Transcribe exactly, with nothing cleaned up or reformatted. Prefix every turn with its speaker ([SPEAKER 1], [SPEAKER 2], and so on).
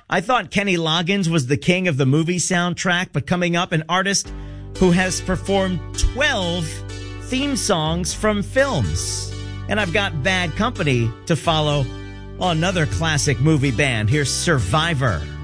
[SPEAKER 1] I thought Kenny Loggins was the king of the movie soundtrack, but coming up, an artist who has performed twelve theme songs from films. And I've got Bad Company to follow. Oh, another classic movie band. Here's Survivor.